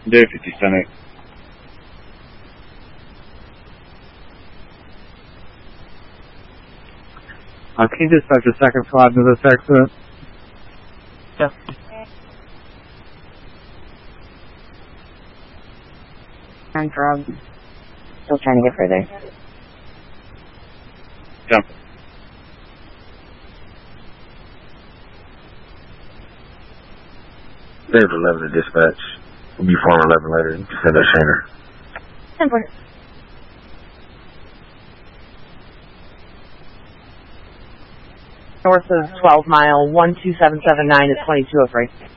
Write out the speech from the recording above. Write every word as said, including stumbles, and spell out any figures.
Day fifty, Senate. Uh, can you dispatch a second squad into this accident? Yeah. I'm from. Still trying to get further. Jump. There's eleven to dispatch. We'll be four eleven later. You can send us Shaner. ten four. North of twelve mile, one two seven seven nine at twenty-two oh three.